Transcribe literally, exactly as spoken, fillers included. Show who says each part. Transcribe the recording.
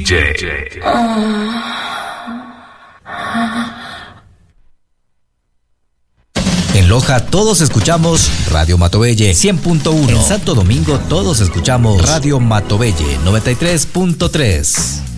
Speaker 1: J. En Loja todos escuchamos Radio Matobelle cien punto uno. En Santo Domingo todos escuchamos Radio Matobelle noventa y tres punto tres.